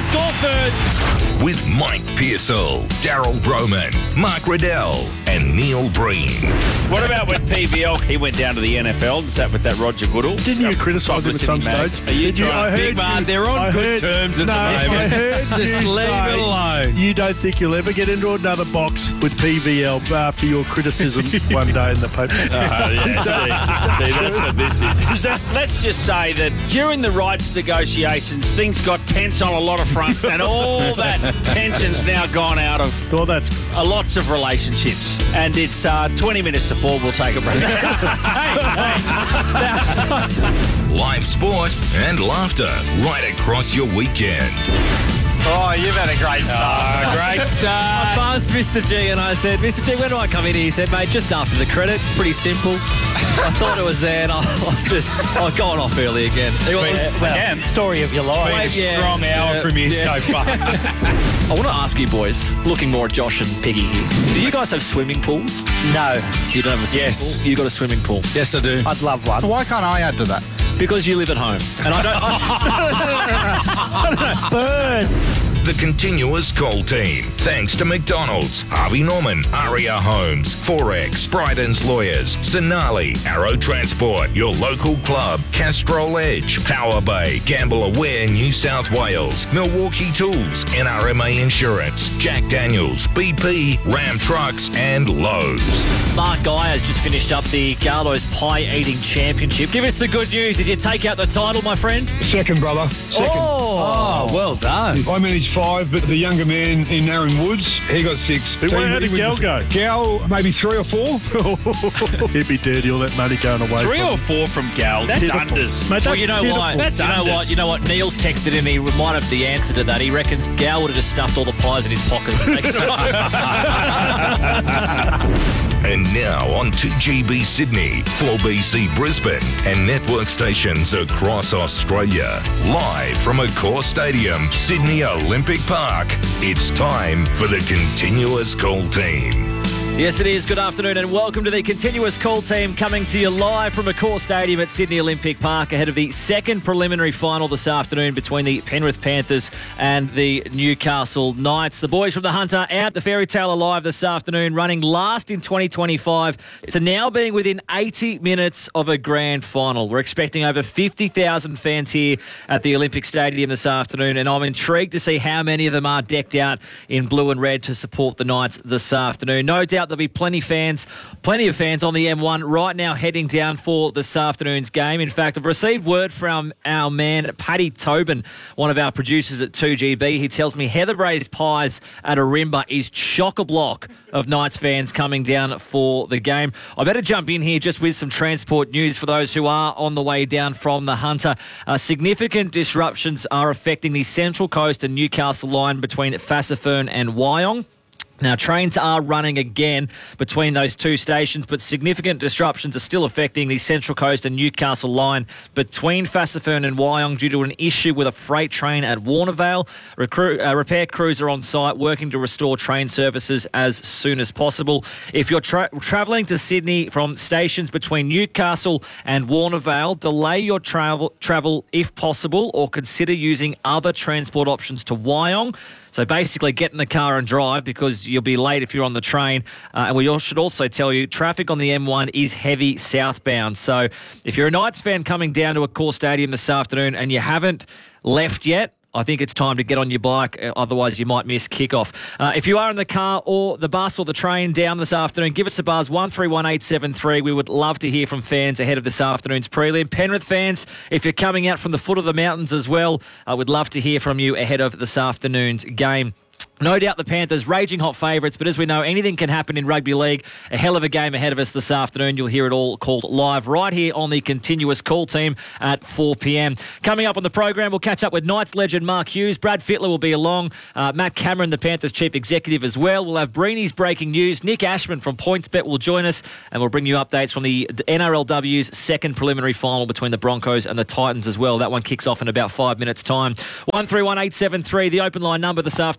score first. With Mike Pearsall, Daryl Broman, Mark Riddell and Neil Breen. What about when PVL, he went down to the NFL and sat with that Roger Goodall? Didn't you criticise him at some stage? Are you trying? Big man, they're on good terms at the moment. I heard Just you leave say it alone. You don't think you'll ever get into another box with PVL after your criticism one day in the paper? See, that's what this is. Let's just say that during the rights negotiations, things got tense on a lot of fronts, and all that tension's now gone out of Well, that's lots of relationships. And it's 20 minutes to 4. We'll take a break. Live sport and laughter right across your weekend. Oh, you've had a great start. Great I start. buzzed Mr. G and I said, Mr. G, when do I come in here? He said, mate, just after the credit. Pretty simple. I thought it was there and I've gone off early again. Story of your life. Been a strong hour from you so far. I want to ask you boys, looking more at Josh and Piggy here, do you guys have swimming pools? No, You don't have a swimming pool? You got a swimming pool. Yes, I do. I'd love one. So why can't I add to that? Because you live at home. And I don't... Bird. The continuous call team. Thanks to McDonald's, Harvey Norman, Aria Homes, Forex, Bryden's Lawyers, Sonali, Arrow Transport, your local club, Castrol Edge, Power Bay, Gamble Aware New South Wales, Milwaukee Tools, NRMA Insurance, Jack Daniels, BP, Ram Trucks and Lowe's. Mark Guy has just finished up the Garlo's Pie Eating Championship. Give us the good news. Did you take out the title, my friend? Second, brother. Second. Oh, well done. I managed 5, but the younger man in Aaron Woods, he got 6. How did Gal go? Gal, maybe 3 or 4. He'd be dirty, all that money going away. 3 from or 4 from Gal. That's Beautiful. unders. Mate, Well, you know beautiful. what? That's unders. You know what? Neil's texted in. He might have the answer to that. He reckons Gal would have just stuffed all the pies in his pocket and taken it home. And now on 2GB Sydney, 4BC Brisbane and network stations across Australia. Live from Accor Stadium, Sydney Olympic Park, it's time for the Continuous Call Team. Yes, it is. Good afternoon and welcome to the Continuous Call Team coming to you live from Accor Stadium at Sydney Olympic Park ahead of the second preliminary final this afternoon between the Penrith Panthers and the Newcastle Knights. The boys from the Hunter out. The Fairy Tale alive this afternoon, running last in 2025 to now being within 80 minutes of a grand final. We're expecting over 50,000 fans here at the Olympic Stadium this afternoon, and I'm intrigued to see how many of them are decked out in blue and red to support the Knights this afternoon. No doubt there'll be plenty of fans on the M1 right now heading down for this afternoon's game. In fact, I've received word from our man, Paddy Tobin, one of our producers at 2GB. He tells me Heather Braised Pies at Arimba is chock-a-block of Knights fans coming down for the game. I better jump in here just with some transport news for those who are on the way down from the Hunter. Significant disruptions are affecting the Central Coast and Newcastle line between Fassifern and Wyong. Now, trains are running again between those two stations, but significant disruptions are still affecting the Central Coast and Newcastle line between Fassifern and Wyong due to an issue with a freight train at Warnervale. Repair crews are on site working to restore train services as soon as possible. If you're travelling to Sydney from stations between Newcastle and Warnervale, delay your travel if possible or consider using other transport options to Wyong. So basically get in the car and drive because you'll be late if you're on the train. And we should also tell you traffic on the M1 is heavy southbound. So if you're a Knights fan coming down to Accor Stadium this afternoon and you haven't left yet, I think it's time to get on your bike, otherwise you might miss kickoff. If you are in the car or the bus or the train down this afternoon, give us a buzz, 131873. We would love to hear from fans ahead of this afternoon's prelim. Penrith fans, if you're coming out from the foot of the mountains as well, I would love to hear from you ahead of this afternoon's game. No doubt the Panthers, raging hot favourites, but as we know, anything can happen in rugby league. A hell of a game ahead of us this afternoon. You'll hear it all called live right here on the Continuous Call Team at 4 p.m. Coming up on the program, we'll catch up with Knights legend Mark Hughes. Brad Fittler will be along. Matt Cameron, the Panthers chief executive as well. We'll have Breeny's breaking news. Nick Ashman from PointsBet will join us, and we'll bring you updates from the NRLW's second preliminary final between the Broncos and the Titans as well. That one kicks off in about 5 minutes' time. 131873, the open line number this afternoon, 0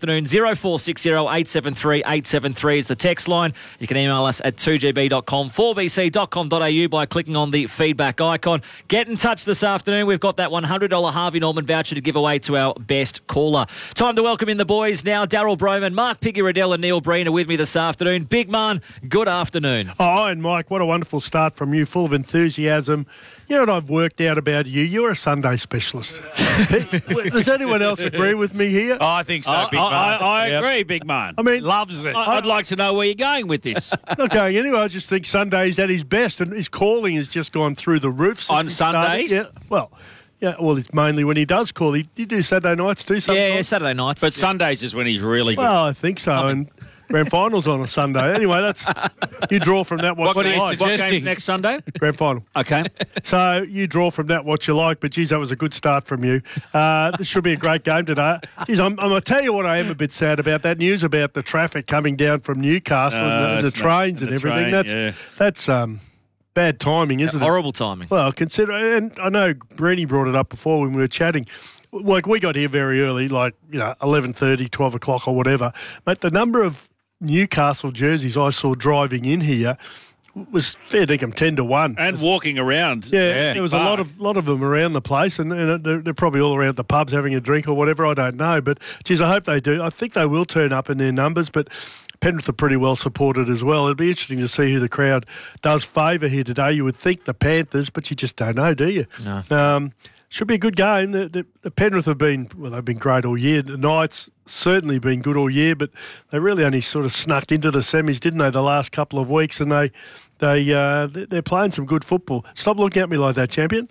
0460 873 873 is the text line. You can email us at 2gb.com, 4bc.com.au by clicking on the feedback icon. Get in touch this afternoon. We've got that $100 Harvey Norman voucher to give away to our best caller. Time to welcome in the boys now. Daryl Broman, Mark Piggy Riddell and Neil Breen are with me this afternoon. Big man, good afternoon. Oh, and Mike, what a wonderful start from you, full of enthusiasm. You know what I've worked out about you? You're a Sunday specialist. Does anyone else agree with me here? I think so, Big Man. I agree, Big Man. I mean, Loves it. I'd like to know where you're going with this. not going anywhere. I just think Sunday's at his best, and his calling has just gone through the roof. since On he started. Sundays? Well, it's mainly when he does call. You do Saturday nights too sometimes? Yeah, Saturday nights. But Sundays is when he's really good. Well, I think so, and grand final's on a Sunday. Anyway, that's you draw from that what What you are you like. What suggesting? game's next Sunday? Grand final. Okay. So you draw from that what you like, but geez, that was a good start from you. This should be a great game today. Geez, I'm going to tell you what I am a bit sad about, that news about the traffic coming down from Newcastle and the it's not- trains and the everything. train, That's bad timing, isn't it? Horrible timing. Well, consider, and I know Greeny brought it up before when we were chatting. Like, we got here very early, 11:30, 12 o'clock or whatever. But the number of Newcastle jerseys I saw driving in here was fair dinkum 10-1. And walking around. Yeah, there was a Park. lot of them around the place, and they're probably all around the pubs having a drink or whatever. I don't know, but geez, I hope they do. I think they will turn up in their numbers, but Penrith are pretty well supported as well. It'd be interesting to see who the crowd does favour here today. You would think the Panthers, but you just don't know, do you? No. Should be a good game. The Penrith have been, they've been great all year. The Knights certainly been good all year, but they really only sort of snuck into the semis, didn't they, the last couple of weeks? And they're playing some good football. Stop looking at me like that, champion.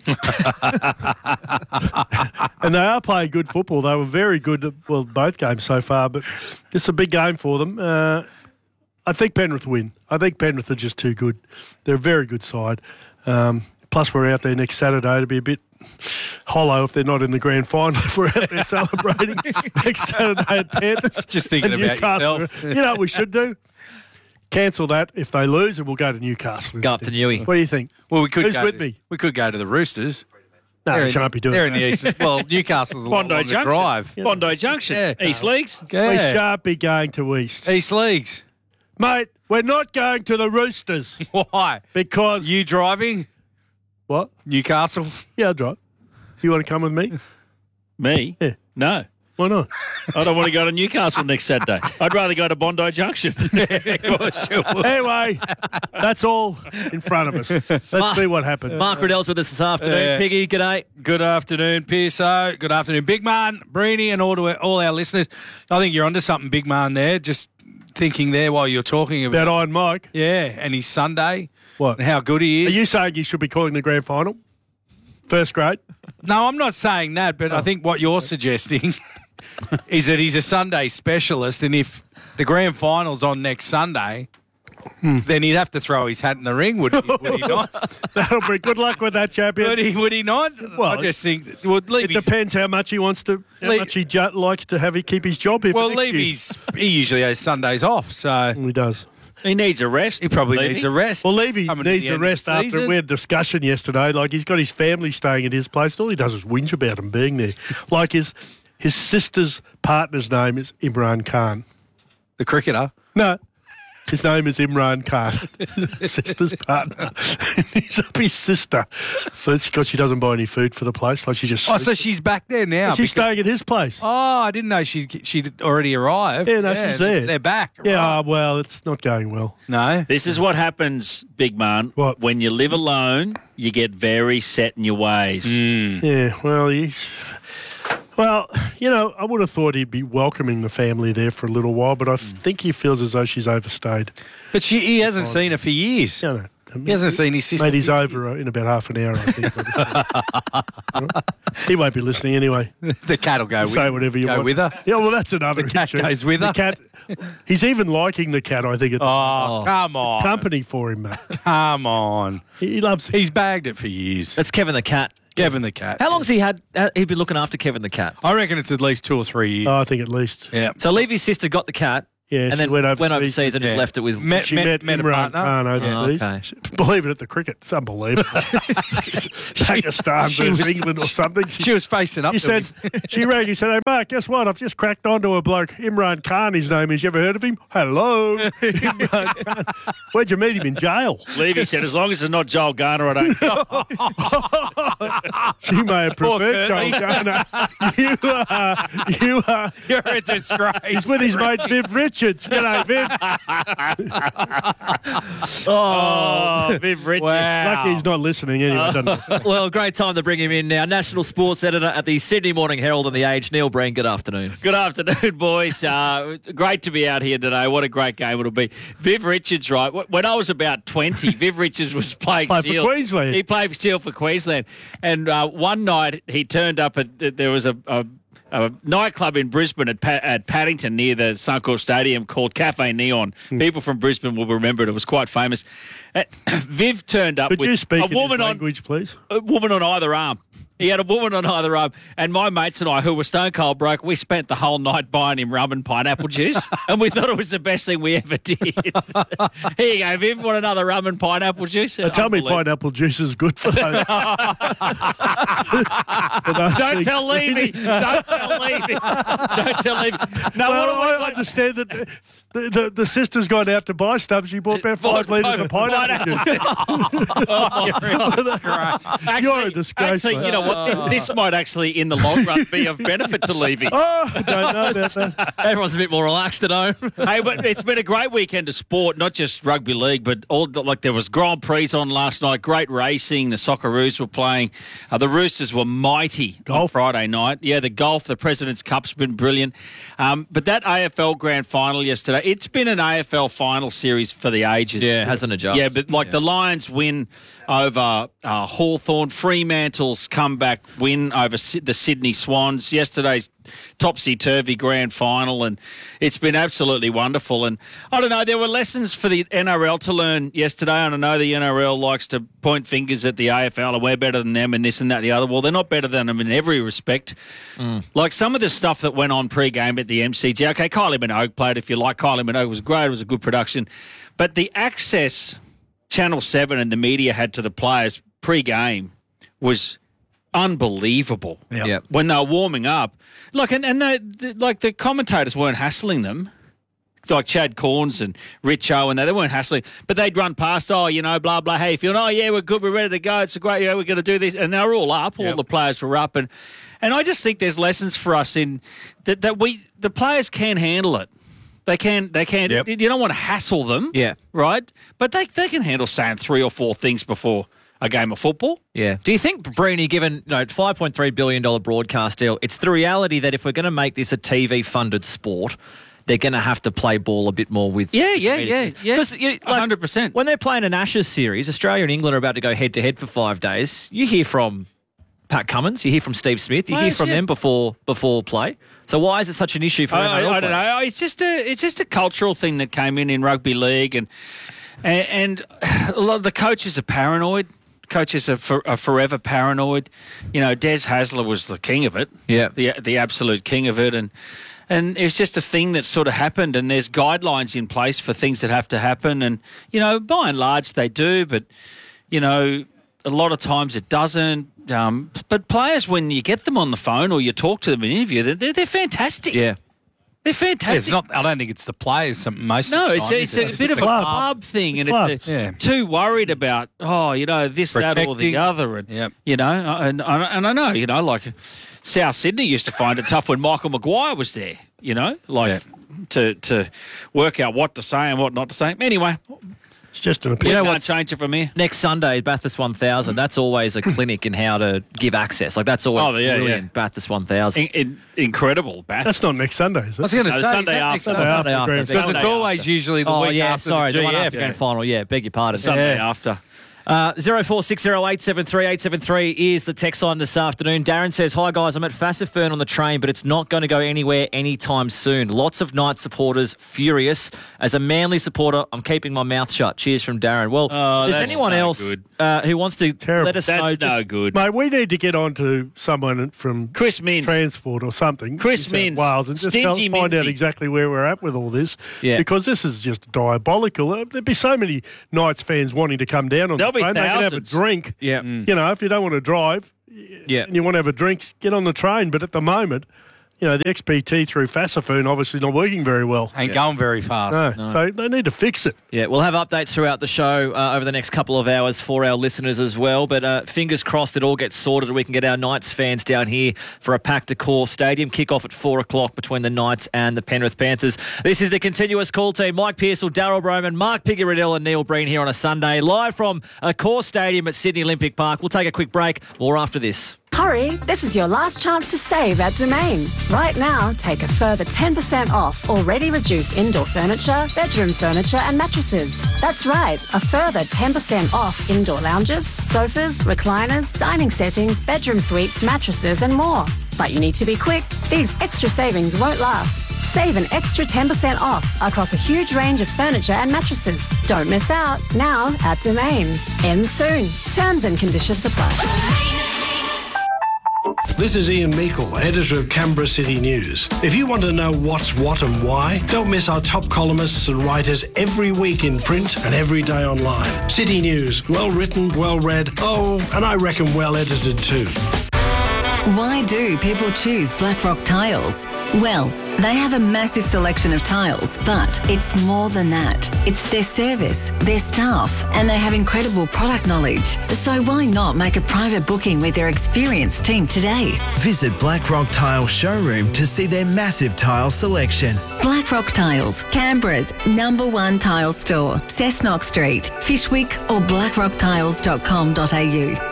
And they are playing good football. They were very good, both games so far, but it's a big game for them. I think Penrith win. I think Penrith are just too good. They're a very good side. Plus, we're out there next Saturday. It'll be a bit hollow if they're not in the grand final. If we're out there celebrating next Saturday at Panthers. Just thinking and about Newcastle. yourself. You know what we should do? Cancel that if they lose, and we'll go to Newcastle. Go up to Newey. What do you think? Well, we could Who's go with to, me? We could go to the Roosters. No, They're you in- can't be doing They're that. in the east. Well, Newcastle's a long Bondi longer Junction. drive. Bondi Junction. Yeah. East Leagues. We Yeah. shan't be going to East. East Leagues. Mate, we're not going to the Roosters Why? because... You driving? What? Newcastle? Yeah, I'll drive. You want to come with me? Me? Yeah. No. Why not? I don't want to go to Newcastle next Saturday. I'd rather go to Bondi Junction. Anyway, that's all in front of us. Let's see what happens. Mark Riddell's with us this afternoon. Yeah. Piggy, g'day. Good afternoon, Pearso. Good afternoon, Big Man, Breeny, and all our listeners. I think you're onto something, Big Man, there. Just thinking there while you're talking about... About Iron Mike. Yeah, and his Sunday. What? And how good he Are is. you saying you should be calling the grand final? First grade? No, I'm not saying that, but I think what you're suggesting is that he's a Sunday specialist, and if the grand final's on next Sunday, then he'd have to throw his hat in the ring, would he not? That'll be good luck with that, champion. Would he not? Well, I just think leave It depends how much he wants to, likes to keep his job here. for next year. He usually has Sundays off, so He does. He needs a rest. he probably Levy. needs a rest. Well, Levy Coming to needs the a end of rest the after season. we had a discussion yesterday. Like, he's got his family staying at his place. All he does is whinge about him being there. Like, his sister's partner's name is Imran Khan. The cricketer. No. His name is Imran Khan, sister's partner. He's up his sister because she doesn't buy any food for the place. Like, she just Oh, so she's back there now. she's staying at his place. Oh, I didn't know she'd already arrived. Yeah, no, she's there. They're back. Yeah, right. well, it's not going well. No. This is what happens, big man. What? When you live alone, you get very set in your ways. Yeah, well, I would have thought he'd be welcoming the family there for a little while, but I think he feels as though she's overstayed. But he hasn't seen her for years. You know, He hasn't seen his sister. Mate, he's over in about half an hour, I think. He won't be listening anyway. The cat will go with Say whatever you go want. with her. Yeah, well, that's another The cat issue. goes with the her. Cat, he's even liking the cat, I think. At Oh, come on. company for him, mate. Come on. He loves it. He's bagged it for years. That's Kevin the Cat. Kevin the cat. How long's he'd been looking after Kevin the Cat? I reckon it's at least 2 or 3 years. I think at least. Yeah. So Levy's sister got the cat. Yeah, And she then went went overseas. overseas and just Yeah. left it with. She met a Imran partner. Khan overseas. Oh, okay. Believe it, at the cricket. It's unbelievable. Pakistan versus England or something. She was facing up He to said, him. she rang. He said, "Hey, Mark, guess what? I've just cracked onto a bloke. Imran Khan, his name is. You ever heard of him? Hello, Imran Khan. Where'd you meet him? In jail? Levy said, as long as it's not Joel Garner, I don't care. She may have preferred Curtly. Joel Garner. You are. You're a disgrace. He's with his mate Viv Richards. G'day, Viv. Oh, Viv Richards. Lucky he's not listening anyway. Doesn't it? Well, great time to bring him in now. National sports editor at the Sydney Morning Herald and The Age, Neil Breen. Good afternoon. Good afternoon, boys. Great to be out here today. What a great game it'll be. Viv Richards, right? When I was about 20, Viv Richards was playing Played for Shield. Queensland. He played for Shield for Queensland. And one night he turned up there was a nightclub in Brisbane at Paddington near the Suncorp Stadium called Cafe Neon. People from Brisbane will remember it. It was quite famous. Viv turned up Could with you speak a in his woman language, please? a woman on either arm. He had a woman on either arm. And my mates and I, who were stone cold broke, we spent the whole night buying him rum and pineapple juice. And we thought it was the best thing we ever did. Here you go, Viv. Want another rum and pineapple juice? Tell me pineapple juice is good for those. Don't tell Levy. Don't tell Levy. Don't tell Levy. No, Well, I understand that the sister's gone out to buy stuff. She bought about 5 litres of pineapple juice. You're a disgrace, Actually, mate. you know what? This might actually, in the long run, be of benefit to Levy. Oh, I don't know about that. Everyone's a bit more relaxed at home. Hey, but it's been a great weekend of sport, not just rugby league, but there was Grand Prix on last night, great racing. The Socceroos were playing. The Roosters were mighty on Golf. Friday night. Yeah, the golf, the President's Cup's been brilliant. But that AFL Grand Final yesterday, it's been an AFL final series for the ages. Yeah, it hasn't adjusted. Yeah, but the Lions win over Hawthorn. Fremantle's comeback win over the Sydney Swans. Yesterday's topsy-turvy grand final, and it's been absolutely wonderful. And I don't know, there were lessons for the NRL to learn yesterday, and I know the NRL likes to point fingers at the AFL, and we're better than them and this and that and the other. Well, they're not better than them in every respect. Like some of the stuff that went on pre-game at the MCG. Okay, Kylie Minogue played, if you like. Kylie Minogue was great. It was a good production. But the access Channel 7 and the media had to the players pre-game was unbelievable. Yep. When they were warming up, like the commentators weren't hassling them, like Chad Corns and Richo, and they weren't hassling, but they'd run past, blah blah. Hey, if you're we're good, we're ready to go. It's a great, we're going to do this, and they were all up. All the players were up, and I just think there's lessons for us in that the players can handle it. They can. Yep. You don't want to hassle them, Yeah. right? But they can handle saying 3 or 4 things before a game of football. Yeah. Do you think, Breeny, given $5.3 billion broadcast deal, it's the reality that if we're going to make this a TV-funded sport, they're going to have to play ball a bit more with... Yeah. 100%. When they're playing an Ashes series, Australia and England are about to go head-to-head for 5 days. You hear from Pat Cummins, you hear from Steve Smith, you hear from them before play. So why is it such an issue for NRL I don't players? know. It's just a cultural thing that came in rugby league, and a lot of the coaches are paranoid. Coaches are forever paranoid. You know, Des Hasler was the king of it. Yeah. the absolute king of it, and it's just a thing that sort of happened. And there's guidelines in place for things that have to happen, and by and large they do, but a lot of times it doesn't. But players, when you get them on the phone or you talk to them in an interview, they're fantastic. Yeah. They're fantastic. It's not. I don't think it's the players most. No, of the it's time, a is it? bit of a club. club thing, and Clubs. it's Yeah. too worried about this, that, or the Protecting. other, and Yep. and I know, like South Sydney used to find it tough when Michael Maguire was there, to work out what to say and what not to say. Anyway, It's just an we opinion. can't change it from here. Next Sunday, Bathurst 1000, that's always a clinic in how to give access. Like, that's always brilliant, Bathurst 1000. Incredible, Bath. That's not next Sunday, is I was it? going to No, say Sunday is that after. next Sunday Sunday? Sunday after. Grand Because Sunday it's always after. usually the week after sorry, the one the after GF. grand final. Yeah, beg your pardon. Sunday after. 0460873873 is the text line this afternoon. Darren says, hi guys, I'm at Fassifern on the train, but it's not going to go anywhere anytime soon. Lots of Knights supporters furious. As a Manly supporter, I'm keeping my mouth shut. Cheers from Darren. Well, is that's anyone no else who wants to let us know? That's no good. Mate, we need to get on to someone from Chris Minns. Transport or something. Chris New South Minns. Wales, and just Stingy find out Minzy. exactly where we're at with all this. Yeah. Because this is just diabolical. There'd be so many Knights fans wanting to come down on There'll the be train. They can have a thousands. drink. Yeah. You know, if you don't want to drive and you want to have a drink, get on the train. But at the moment, you know, the XPT through Fassifern obviously not working very well. Ain't going very fast. No. So they need to fix it. Yeah, we'll have updates throughout the show over the next couple of hours for our listeners as well. But fingers crossed it all gets sorted and we can get our Knights fans down here for a packed Accor Stadium. Kick-off at 4 o'clock between the Knights and the Penrith Panthers. This is the continuous call team. Mike Pearsall, Darryl Broman, Mark Piggy-Riddell and Neil Breen here on a Sunday. Live from Accor Stadium at Sydney Olympic Park. We'll take a quick break. More after this. Hurry, this is your last chance to save at Domain. Right now, take a further 10% off already reduced indoor furniture, bedroom furniture and mattresses. That's right, a further 10% off indoor lounges, sofas, recliners, dining settings, bedroom suites, mattresses and more. But you need to be quick. These extra savings won't last. Save an extra 10% off across a huge range of furniture and mattresses. Don't miss out. Now at Domain. Ends soon. Terms and conditions apply. This is Ian Meikle, editor of Canberra City News. If you want to know what's what and why, don't miss our top columnists and writers every week in print and every day online. City News, well written, well read, and I reckon well edited too. Why do people choose Blackrock Tiles? Well, they have a massive selection of tiles, but it's more than that. It's their service, their staff, and they have incredible product knowledge. So why not make a private booking with their experienced team today? Visit Blackrock Tile Showroom to see their massive tile selection. Blackrock Tiles, Canberra's #1 tile store, Cessnock Street, Fishwick or blackrocktiles.com.au.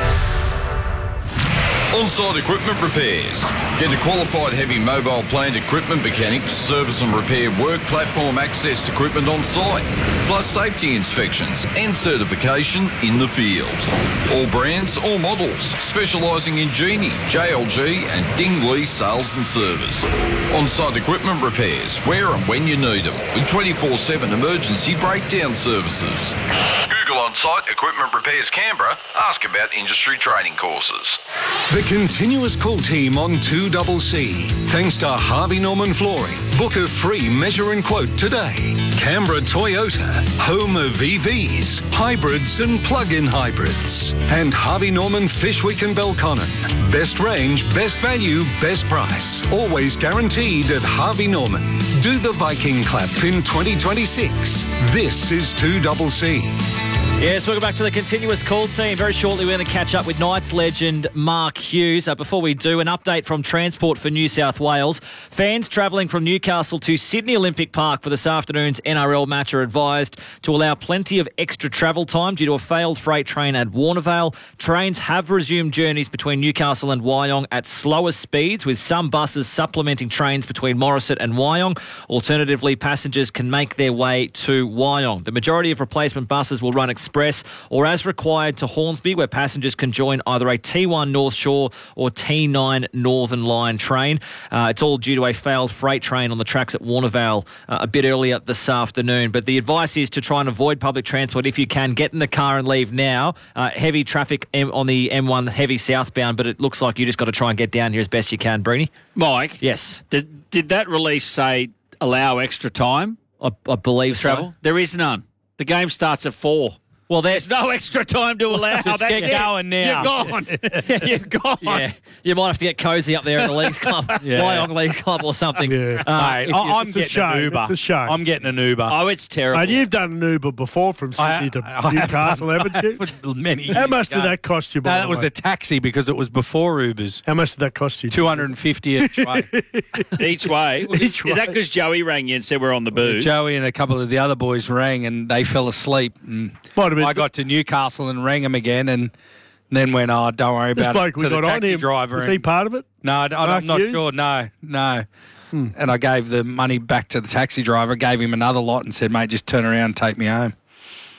On-site equipment repairs. Get a qualified heavy mobile plant equipment mechanic to service and repair work platform access equipment on site, plus safety inspections and certification in the field. All brands, all models, specialising in Genie, JLG and Dingley sales and service. On-site equipment repairs, where and when you need them, with 24/7 emergency breakdown services. Google On-Site Equipment Repairs Canberra. Ask about industry training courses. The continuous call team on 2CC. Thanks to Harvey Norman Flooring. Book a free measure and quote today. Canberra Toyota, home of EVs, hybrids and plug-in hybrids. And Harvey Norman Fishwick and Belconnen. Best range, best value, best price. Always guaranteed at Harvey Norman. Do the Viking clap in 2026. This is 2CC. Yes, welcome back to the continuous call team. Very shortly, we're going to catch up with Knights legend Mark Hughes. Before we do, an update from Transport for New South Wales. Fans travelling from Newcastle to Sydney Olympic Park for this afternoon's NRL match are advised to allow plenty of extra travel time due to a failed freight train at Warnervale. Trains have resumed journeys between Newcastle and Wyong at slower speeds, with some buses supplementing trains between Morisset and Wyong. Alternatively, passengers can make their way to Wyong. The majority of replacement buses will run express or as required to Hornsby, where passengers can join either a T1 North Shore or T9 Northern Line train. It's all due to a failed freight train on the tracks at Warnervale a bit earlier this afternoon. But the advice is to try and avoid public transport if you can. Get in the car and leave now. Heavy traffic on the M1, heavy southbound, but it looks like you just got to try and get down here as best you can, Breeny. Mike? Yes. Did that release say allow extra time? I believe Travel? so. There is none. The game starts at 4. Well, there's no extra time to allow. Just That's get going now. You're gone. You're gone. Yeah, you might have to get cosy up there at the Leagues Club, Wyong Leagues Club or something. Yeah. Mate, I'm it's a getting shame. an Uber. It's a shame. I'm getting an Uber. Oh, it's terrible. And you've done an Uber before from Sydney to Newcastle, haven't you? Many How years much ago. did that cost you, by No, the that was way? a taxi because it was before Ubers. How much did that cost you? 250 each way. Each way. Each way. Is that because Joey rang you and said we're on the booze? Joey and a couple of the other boys rang and they fell asleep. And Might have been- I got to Newcastle and rang them again and then went, oh, don't worry This about bloke it, we to the got on taxi him, driver. was and- he part of it? No, I'm Mark not Hughes? sure. No. And I gave the money back to the taxi driver, gave him another lot and said, mate, just turn around and take me home.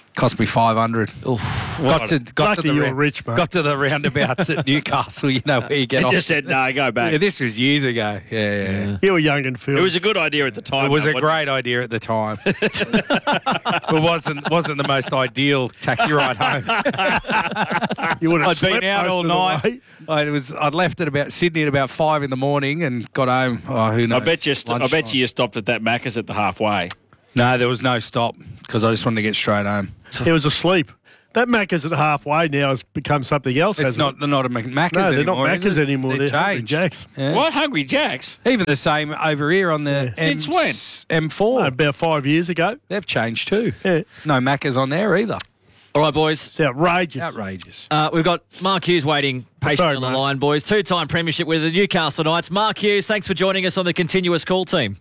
Cost me 500. Got to Lucky the you're rich, mate. Got to the roundabouts at Newcastle. You know where you get He off. just said, no, go back. Yeah, this was years ago. Yeah. You were young and It Phil. was a good idea at the time. It was though, a great idea at the time. It wasn't the most ideal taxi ride home. You would have I'd been slept out most all of the night. way. I'd left at about Sydney at about 5 in the morning and got home. Oh, who knows? I bet you stopped at that Macca's at the halfway. No, there was no stop because I just wanted to get straight home. He was asleep. That Macca's at halfway now has become something else. It's hasn't not a Macca's No, they're anymore. not is Macca's it? anymore. They're Hungry changed. Jacks. Yeah. What? Hungry Jacks? Even the same over here on the Since when? M4. About 5 years ago. They've changed too. Yeah. No Macca's on there either. All right, boys. It's outrageous. Outrageous. We've got Mark Hughes waiting patiently Sorry, on the mate. line, boys. Two-time premiership with the Newcastle Knights. Mark Hughes, thanks for joining us on the continuous call team.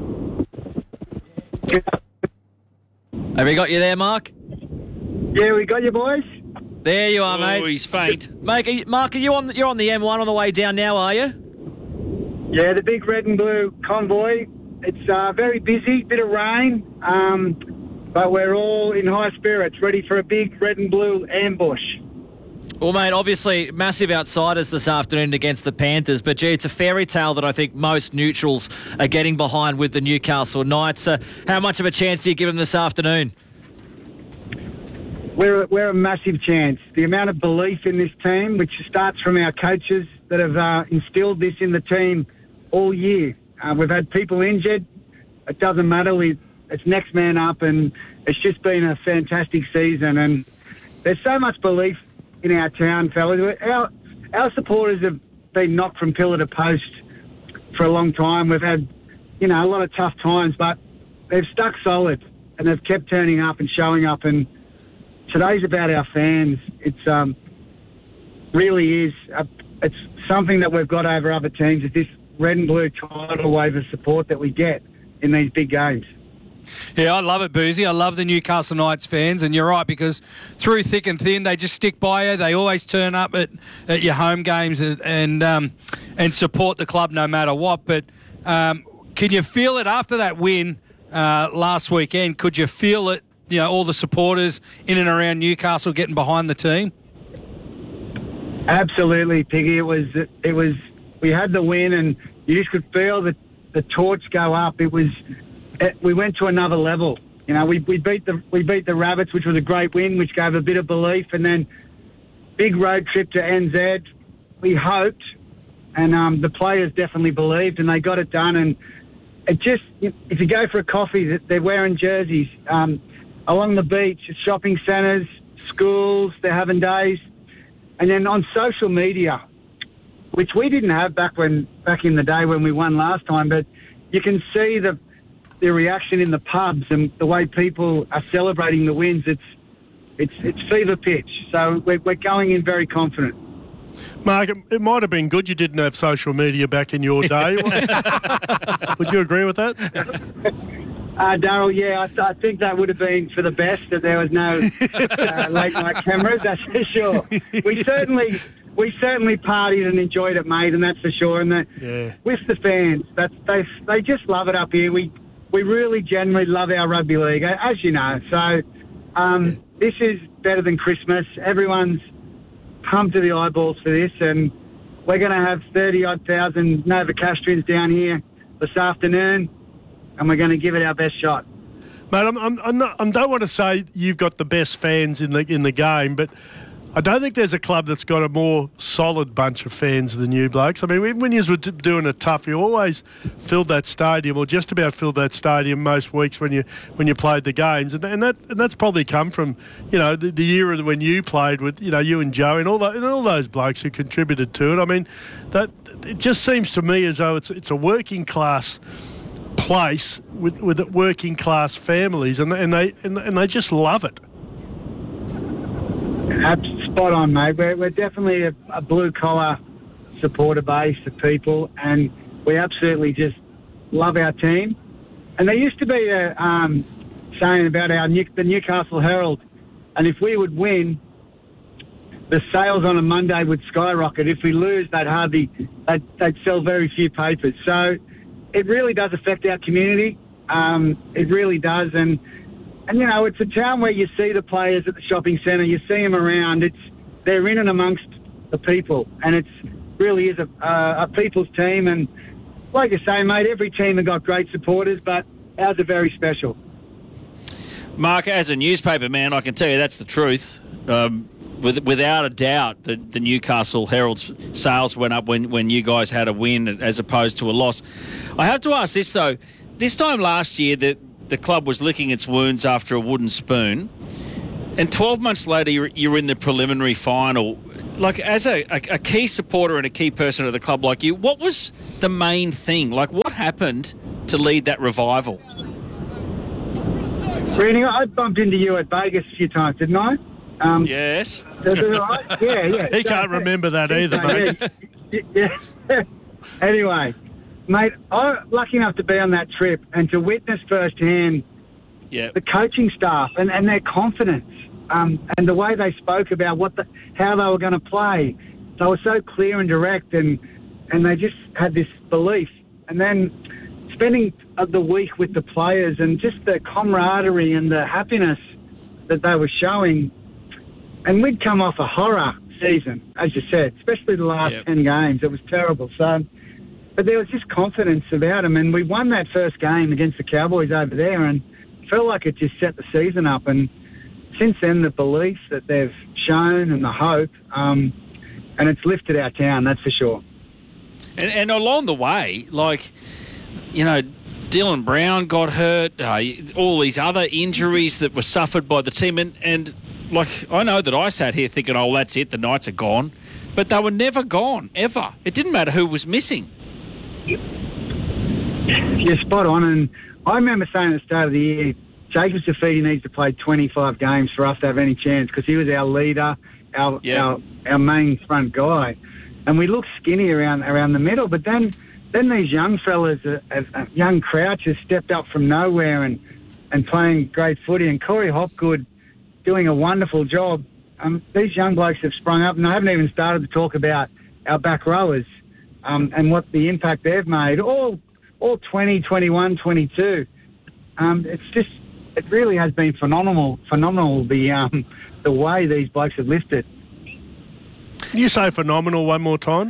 Have we got you there, Mark? Yeah, we got you, boys. There you are, mate. Oh, he's faint. Mate, Mark, you're on the M1 on the way down now, are you? Yeah, the big red and blue convoy. It's very busy, bit of rain, but we're all in high spirits, ready for a big red and blue ambush. Well, mate, obviously massive outsiders this afternoon against the Panthers, but gee, it's a fairy tale that I think most neutrals are getting behind with the Newcastle Knights. How much of a chance do you give them this afternoon? We're a massive chance. The amount of belief in this team, which starts from our coaches that have instilled this in the team all year. We've had people injured. It doesn't matter. It's next man up, and it's just been a fantastic season. And there's so much belief in our town, fellas. Our supporters have been knocked from pillar to post for a long time. We've had, a lot of tough times, but they've stuck solid and they've kept turning up and showing up. And today's about our fans. It's really is. It's something that we've got over other teams. It's this red and blue tidal wave of support that we get in these big games. Yeah, I love it, Boozy. I love the Newcastle Knights fans, and you're right, because through thick and thin, they just stick by you. They always turn up at your home games and support the club no matter what. But can you feel it after that win last weekend? Could you feel it, all the supporters in and around Newcastle getting behind the team? Absolutely, Piggy. It was. We had the win, and you just could feel the torch go up. We went to another level. We beat the Rabbits, which was a great win, which gave a bit of belief, and then big road trip to NZ. We hoped, and the players definitely believed, and they got it done. And it just, if you go for a coffee, they're wearing jerseys along the beach, shopping centres, schools. They're having days, and then on social media, which we didn't have back in the day when we won last time, but you can see the reaction in the pubs and the way people are celebrating the wins. It's fever pitch. So we're going in very confident. Mark, it might have been good you didn't have social media back in your day. Would you agree with that? Darryl, yeah, I think that would have been for the best that there was no late night cameras. That's for sure. We certainly partied and enjoyed it, mate, and that's for sure. And with the fans, they just love it up here. We really genuinely love our rugby league, as you know. So this is better than Christmas. Everyone's pumped to the eyeballs for this, and we're going to have 30,000 Novocastrians down here this afternoon, and we're going to give it our best shot. Mate, I don't want to say you've got the best fans in the game, but I don't think there's a club that's got a more solid bunch of fans than you blokes. I mean, when you were doing it tough, you always filled that stadium, or just about filled that stadium most weeks when you played the games, and that's probably come from the era when you played with you and Joe and all those blokes who contributed to it. I mean, that it just seems to me as though it's a working class place with working class families, and they just love it. Spot on, mate. We're definitely a blue-collar supporter base of people, and we absolutely just love our team. And there used to be a saying about the Newcastle Herald, and if we would win, the sales on a Monday would skyrocket. If we lose, they'd sell very few papers. So it really does affect our community. It really does, and And, it's a town where you see the players at the shopping centre, you see them around. They're in and amongst the people, and it really is a people's team. And like you say, mate, every team have got great supporters, but ours are very special. Mark, as a newspaper man, I can tell you that's the truth. Without a doubt, the Newcastle Herald's sales went up when you guys had a win as opposed to a loss. I have to ask this, though. This time last year, the club was licking its wounds after a wooden spoon, and 12 months later, you're in the preliminary final. Like, as a key supporter and a key person of the club like you, what was the main thing? Like, what happened to lead that revival? Reading, I bumped into you at Vegas a few times, didn't I? Yes. Is it right? Yeah. He can't remember that either, mate. Yeah. Anyway, mate, I'm lucky enough to be on that trip and to witness firsthand the coaching staff and their confidence and the way they spoke about how they were going to play. They were so clear and direct, and they just had this belief. And then spending the week with the players and just the camaraderie and the happiness that they were showing. And we'd come off a horror season, as you said, especially the last 10 games. It was terrible. But there was just confidence about them. And we won that first game against the Cowboys over there, and felt like it just set the season up. And since then, the belief that they've shown and the hope, and it's lifted our town, that's for sure. And along the way, like, Dylan Brown got hurt, all these other injuries that were suffered by the team. And like, I know that I sat here thinking, oh, that's it, the Knights are gone. But they were never gone, ever. It didn't matter who was missing. You're spot on. And I remember saying at the start of the year, Jacob Safidi needs to play 25 games for us to have any chance, because he was our leader, our main front guy. And we looked skinny around the middle. But then these young fellas, young Crouch, has stepped up from nowhere and playing great footy. And Corey Hopgood doing a wonderful job. These young blokes have sprung up, and I haven't even started to talk about our back rowers and what the impact they've made. All 20, 21, 22. It really has been phenomenal the way these blokes have lifted. Can you say phenomenal one more time?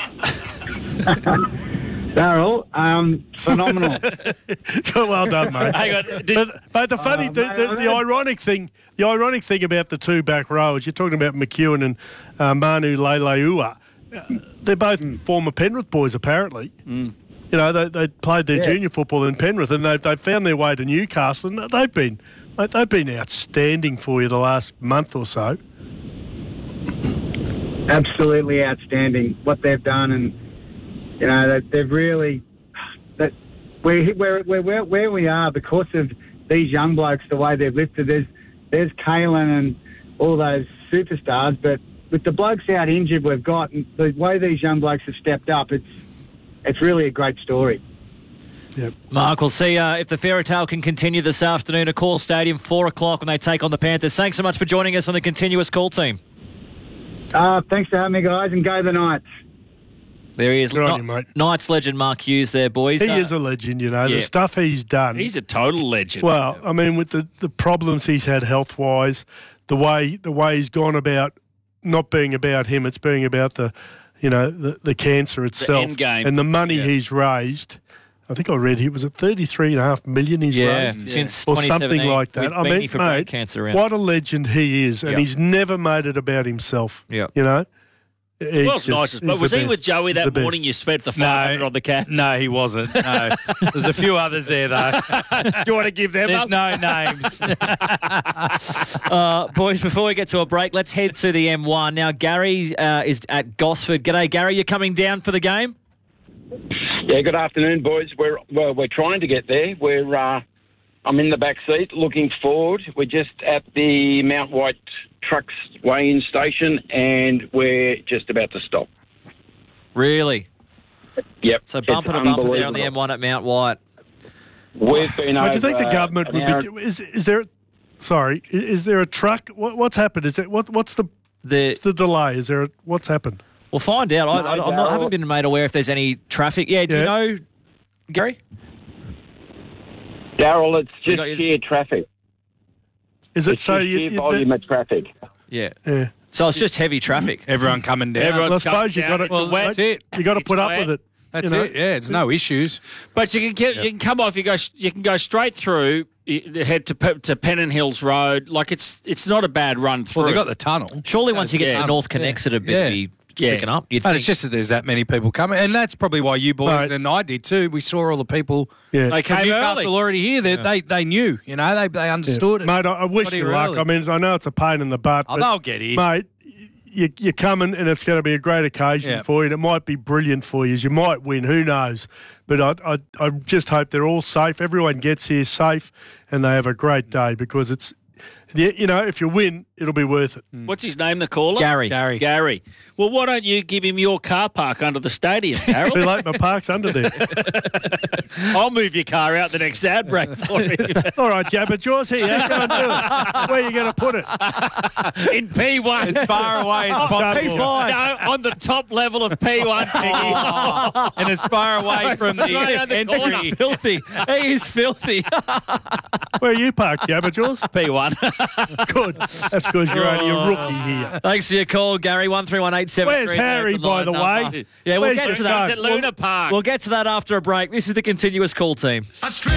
Darryl, phenomenal. Well done, mate. Hang on. But the funny, the ironic thing about the two back rowers, you're talking about McEwen and Manu Leilua. They're both former Penrith boys, apparently. Mm. They played their junior football in Penrith, and they found their way to Newcastle, and they've been outstanding for you the last month or so. Absolutely outstanding what they've done, and they've really where we are because of these young blokes, the way they've lifted. There's Kalen and all those superstars, but with the blokes out injured we've got, and the way these young blokes have stepped up, it's really a great story. Yep. Mark, we'll see if the fairy tale can continue this afternoon at Core Stadium, 4 o'clock when they take on the Panthers. Thanks so much for joining us on the Continuous Call team. Thanks for having me, guys, and go the Knights. There he is. Good on you, mate. Knights legend Mark Hughes there, boys. He is a legend, the stuff he's done. He's a total legend. Well, I mean, with the problems he's had health-wise, the way he's gone about not being about him, it's being about the cancer itself. The end game. And the money he's raised. I think I read he was at $33.5 million he's raised. Since or something like that. I mean, mate, cancer what a legend he is, and he's never made it about himself. Yeah. It's nice. But was he with Joey that morning you spent the 500 on the couch? No, he wasn't. No. There's a few others there, though. Do you want to give them up? No names. Boys, before we get to a break, let's head to the M1. Now, Gary is at Gosford. G'day, Gary. You're coming down for the game? Yeah, good afternoon, boys. We're trying to get there. I'm in the back seat looking forward. We're just at the Mount White Trucks weigh-in station, and we're just about to stop. Really? Yep. So bumper to bumper there on the M1 at Mount White. We've been over. Do you think the government would be? Is there? Sorry, is there a truck? What's happened? Is it what's the delay? Is there? What's happened? We'll find out. I haven't been made aware if there's any traffic. Yeah, do you know, Gary? Darryl, it's just sheer traffic. Is it It's so just you sheer volume of traffic. Yeah. Yeah. So it's just heavy traffic. Everyone coming down. Well, I Everyone's suppose you coming got down. to. Well, that's it. You got to It's put up wet. with it. That's you know? it. Yeah, it's no issues. But you can come off. You can go straight through. Head to Pennant Hills Road. Like it's not a bad run through. Well, they got the tunnel. Surely once you get Yeah. to North Connects, it'd be picking up. You'd And think. it's just that there's that many people coming. And that's probably why you boys Right. and I did too. We saw all the people Yeah. They from came Newcastle early. already here. They knew, you know, they understood it. Mate, I wish Bloody you luck. early. I mean, I know it's a pain in the butt. Oh, but, they'll get here. Mate, you're coming and it's going to be a great occasion Yeah. for you. And it might be brilliant for you. You might win. Who knows? But I just hope they're all safe. Everyone gets here safe and they have a great day because it's, you know, if you win, it'll be worth it. What's his name? The caller, Gary. Gary. Well, why don't you give him your car park under the stadium, Too Carol? late, my park's under there. I'll move your car out the next ad break for you. All right, Jabba, yours here. Go and do it. Where are you going to put it? In P1. As far away as possible. No, on the top level of P1, Piggy. And as far away from the Right around the corner. entry. filthy. He is filthy. Where are you parked, Jabba, yours? P1. Good. That's good. You're only a rookie here. Thanks for your call, Gary. 131873. Where's Harry, by the way? Yeah, we'll Where's get your to that. son? At Luna Park. We'll get to that after a break. This is the continuous call team.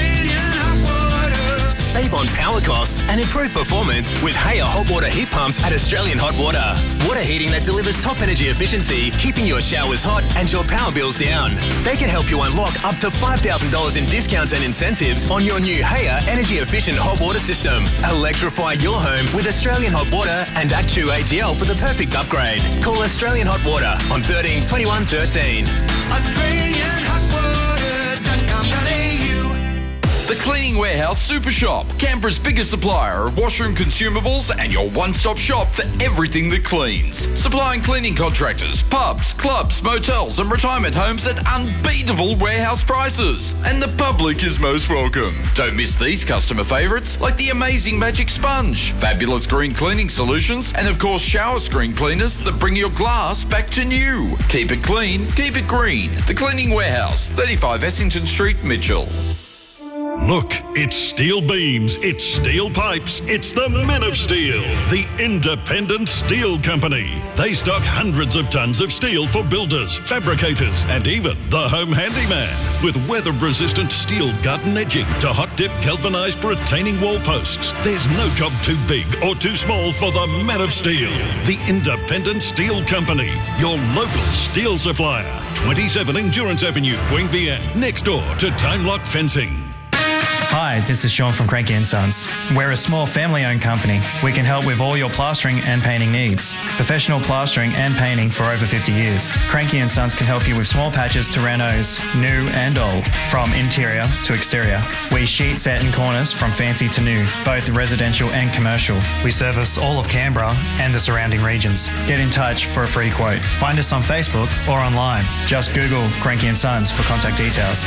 Save on power costs and improve performance with Haya hot water heat pumps at Australian Hot Water. Water heating that delivers top energy efficiency, keeping your showers hot and your power bills down. They can help you unlock up to $5,000 in discounts and incentives on your new Haya energy efficient hot water system. Electrify your home with Australian Hot Water and Actu AGL for the perfect upgrade. Call Australian Hot Water on 13 21 13. The Cleaning Warehouse Super Shop, Canberra's biggest supplier of washroom consumables and your one-stop shop for everything that cleans. Supplying cleaning contractors, pubs, clubs, motels and retirement homes at unbeatable warehouse prices. And the public is most welcome. Don't miss these customer favourites like the amazing Magic Sponge, fabulous green cleaning solutions and of course shower screen cleaners that bring your glass back to new. Keep it clean, keep it green. The Cleaning Warehouse, 35 Essington Street, Mitchell. Look, it's steel beams, it's steel pipes, it's the Men of Steel, the independent steel company. They stock hundreds of tons of steel for builders, fabricators, and even the home handyman. With weather-resistant steel garden edging to hot-dip galvanized retaining wall posts, there's no job too big or too small for the Men of Steel, the independent steel company, your local steel supplier. 27 Endurance Avenue, Queanbeyan, next door to Time Lock Fencing. Hi, this is Sean from Cranky & Sons. We're a small family-owned company. We can help with all your plastering and painting needs. Professional plastering and painting for over 50 years. Cranky & Sons can help you with small patches to renos, new and old, from interior to exterior. We sheet set in corners from fancy to new, both residential and commercial. We service all of Canberra and the surrounding regions. Get in touch for a free quote. Find us on Facebook or online. Just Google Cranky & Sons for contact details.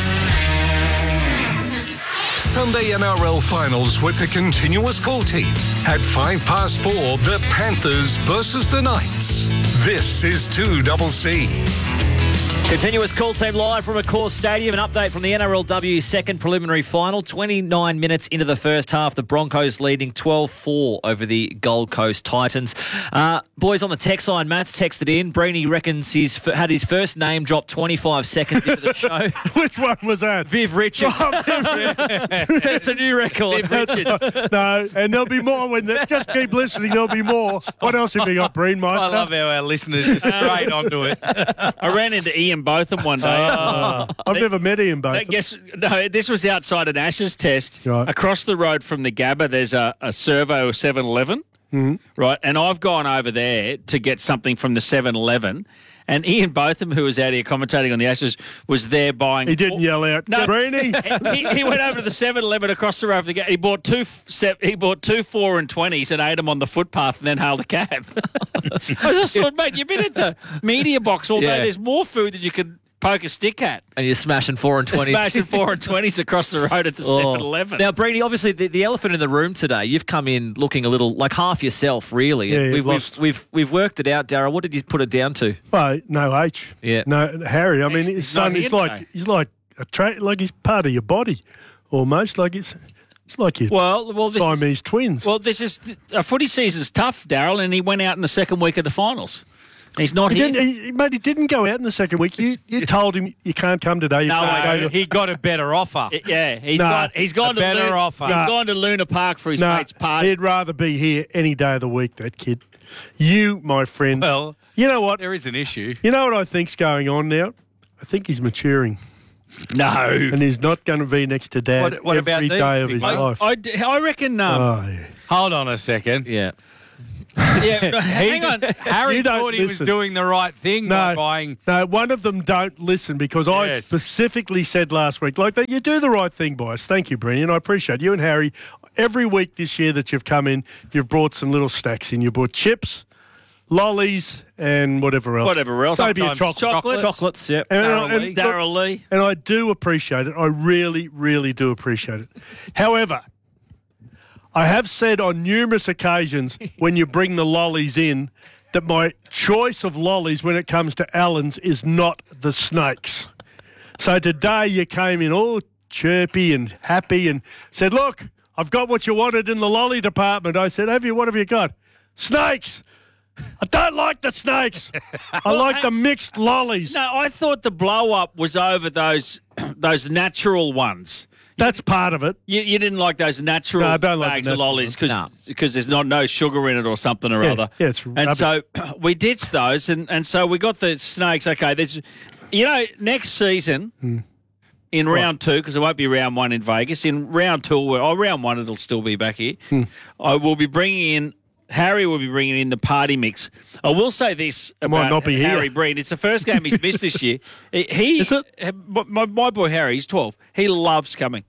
Sunday NRL finals with the continuous call team. At 4:05, the Panthers versus the Knights. This is 2CC. Continuous call team live from Accor Stadium. An update from the NRLW second preliminary final. 29 minutes into the first half, the Broncos leading 12-4 over the Gold Coast Titans. Boys on the text line, Matt's texted in. Breeny reckons he's had his first name drop 25 seconds into the show. Which one was that? Viv Richards. That's a new record. Viv Richards. No, and there'll be more when they just keep listening. There'll be more. What else have you got, Breenmeister? I love how our listeners just straight onto it. I ran into Ian Botham one day. I've never met Ian Botham. This was outside an Ashes test. Right. Across the road from the Gabba, there's a Servo 7-Eleven. Mm-hmm. Right, and I've gone over there to get something from the 7-Eleven, and Ian Botham, who was out here commentating on the Ashes, was there buying. He didn't yell out, No, Breeny. he went over to the 7-Eleven across the road from the gate. He bought two 4 and 20s and ate them on the footpath, and then hailed a cab. I just thought, mate, you've been at the media box all day. Yeah. There's more food than you could poke a stick at. And you're smashing 4 and 20s. Smashing 4 and 20s across the road at the 7-Eleven. Now, Breeny, obviously the elephant in the room today, you've come in looking a little like half yourself, really. Yeah, We've worked it out, Darryl. What did you put it down to? Well, no H. Yeah. No, Harry. I mean, his not son here is like today. he's like like he's part of your body, almost like it's. It's like you Well, this Siamese twins. Well, this is a footy season's tough, Daryl, and he went out in the second week of the finals. He's not here. Mate, he didn't go out in the second week. You told him you can't come today. He got a better offer. He's gone to better offer. He's gone to Luna Park for his mate's party. He'd rather be here any day of the week, that kid. You, my friend. Well, you know what? There is an issue. You know what I think's going on now? I think he's maturing. No. And he's not going to be next to Dad What about every these day of things? his life. I reckon. Hold on a second. Yeah. Hang on. Harry You don't thought he was listen. doing the right thing by buying. No, one of them don't listen because I specifically said last week, like that, you do the right thing by us. Thank you, Brendan. I appreciate you and Harry. Every week this year that you've come in, you've brought some little stacks in. You brought chips, lollies, and whatever else. Maybe a chocolate. Chocolates, yep. Daryl Lee. And I do appreciate it. I really, really do appreciate it. However, I have said on numerous occasions when you bring the lollies in that my choice of lollies when it comes to Allen's is not the snakes. So today you came in all chirpy and happy and said, look, I've got what you wanted in the lolly department. I said, what have you got? Snakes. I don't like the snakes. I like the mixed lollies. No, I thought the blow-up was over those natural ones. That's part of it. You didn't like those natural No, I don't like bags the of natural lollies ones. because there's no sugar in it or something or other. Yeah, it's and rubbish. so we ditched those, and so we got the snakes. Okay, there's, next season in round 2, because it won't be round 1 in Vegas. In round 2, round 1 it'll still be back here. I will be bringing in. Harry will be bringing in the party mix. I will say this about not be Harry here. Breen. It's the first game he's missed this year. Is it? My boy Harry, he's 12. He loves coming.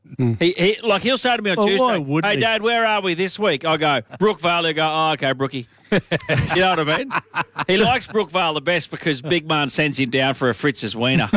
He'll say to me on Well, why Tuesday, wouldn't hey, he? Dad, where are we this week? I go, Brookvale. He'll go, oh, okay, Brookie. You know what I mean? He likes Brookvale the best because Big Man sends him down for a Fritz's wiener.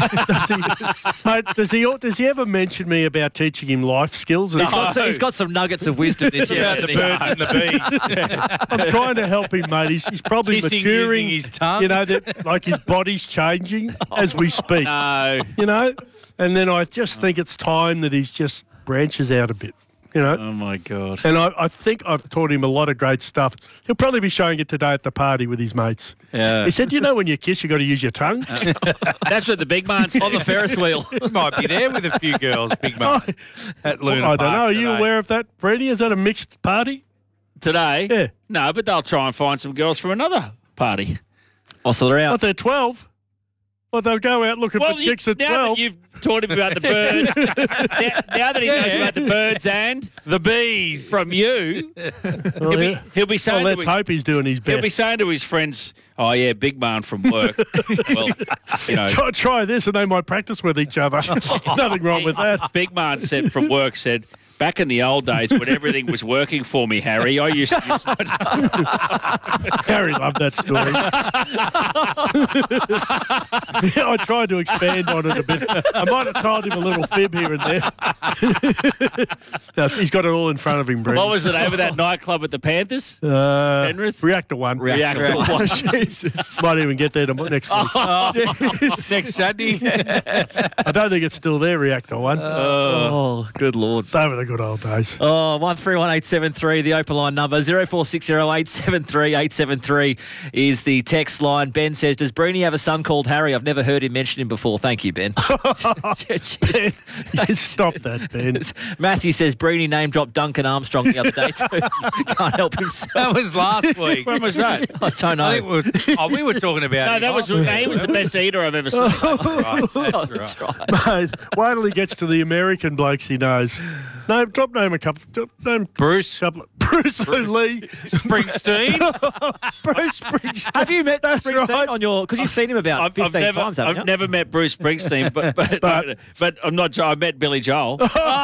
Mate, does he ever mention me about teaching him life skills? He's got some nuggets of wisdom this year. About the birds and the bees. I'm trying to help him, mate. He's probably Kissing maturing. using his tongue. You know, like his body's changing as we speak. No. You know? And then I just think it's time that he's just branches out a bit. You know? Oh, my God. And I think I've taught him a lot of great stuff. He'll probably be showing it today at the party with his mates. Yeah. He said, when you kiss, you got to use your tongue. That's what the Big Man's on the Ferris wheel. He might be there with a few girls, Big Man, at Luna I don't know. Are Park you today. aware of that, Brady? Is that a mixed party? Today? Yeah. No, but they'll try and find some girls from another party. Oh, so they're out. But they're 12. Well, they'll go out looking for chicks at now 12. that you've taught him about the birds, now that he knows about the birds and the bees from you, he'll be saying let's to hope he's doing his he'll be best. saying to his friends, "Oh yeah, Big Man from work." Well, Try this, and they might practice with each other. Nothing wrong with that. Big Man said from work said. Back in the old days when everything was working for me, Harry, I used to use my tongue. Harry loved that story. I tried to expand on it a bit. I might have told him a little fib here and there. No, he's got it all in front of him, Brent. What was the name of that nightclub at the Panthers? Penrith? Reactor 1. Reactor 1. Jesus. Might even get there next week. Next Sunday. I don't think it's still there, Reactor 1. Oh, good Lord. They were the good old days. Oh, 131873, the open line number. 0460873873 is the text line. Ben says, does Breeny have a son called Harry? I've never heard him mention him before. Thank you, Ben. Ben, stop that, Ben. Matthew says, Breeny name dropped Duncan Armstrong the other day too. Can't help himself. That was last week. When was that? I don't know. I think we were talking about No, him. that was he was the best eater I've ever seen. That's right. Mate, wait till he gets to the American blokes he knows. Name a couple. Name Bruce. Bruce Lee. Springsteen. Bruce Springsteen. Have you met That's Springsteen right. on your... Because you've seen him about 15 times, haven't you? I've never met Bruce Springsteen, but I'm not sure. I met Billy Joel.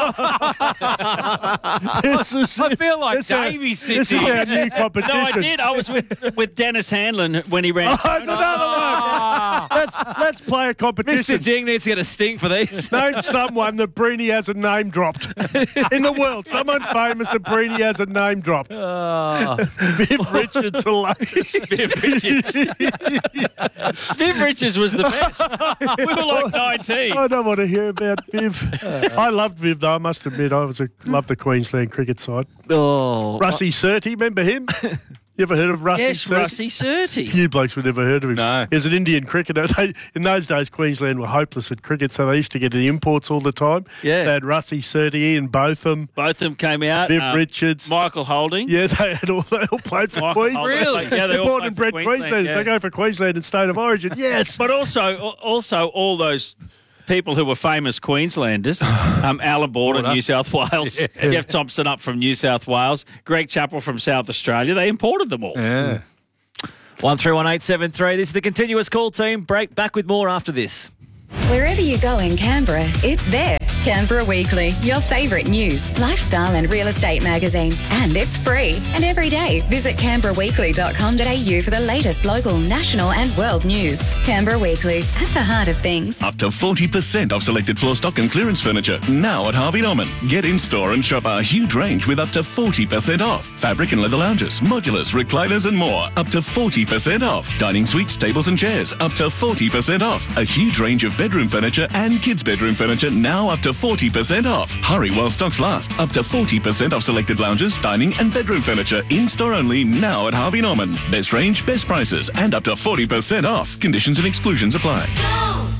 I feel like Davey's sitting This is here. our new competition. No, I did. I was with Dennis Hanlon when he ran. Oh, it's another one. Let's play a competition. Mr. Jing needs to get a sting for these. Name someone that Breeny hasn't name dropped in the world. Someone famous that Breeny hasn't name dropped. Viv Richards, the latest. Viv Richards. Viv Richards was the best. We were like 19. I don't want to hear about Viv. I loved Viv, though, I must admit. I loved the Queensland cricket side. Oh. Rusty Surtee, remember him? You ever heard of Rusty Yes, Surtee? Rusty Surtee. You blokes would never heard of him. No. He was an Indian cricketer. In those days, Queensland were hopeless at cricket, so they used to get the imports all the time. Yeah. They had Rusty Surtee, Ian Botham. Both came out. Viv Richards. Michael Holding. Yeah, they all played for Michael Queensland. Holding. Really? Yeah, they all Born played and for bred Queensland, Queenslanders. yeah. They go for Queensland and State of Origin. Yes. But also all those people who were famous Queenslanders, Alan Border, New South Wales, Jeff Thompson up from New South Wales, Greg Chappell from South Australia, they imported them all. Yeah. 131873. This is the Continuous Call team. Break back with more after this. Wherever you go in Canberra, it's there. Canberra Weekly, your favourite news, lifestyle and real estate magazine. And it's free. And every day, visit canberraweekly.com.au for the latest local, national and world news. Canberra Weekly, at the heart of things. Up to 40% off selected floor stock and clearance furniture. Now at Harvey Norman. Get in store and shop our huge range with up to 40% off. Fabric and leather lounges, modulars, recliners and more. Up to 40% off. Dining suites, tables and chairs. Up to 40% off. A huge range of bedroom furniture and kids' bedroom furniture now up to 40% off. Hurry while stocks last. Up to 40% off selected lounges, dining and bedroom furniture. In-store only now at Harvey Norman. Best range, best prices and up to 40% off. Conditions and exclusions apply.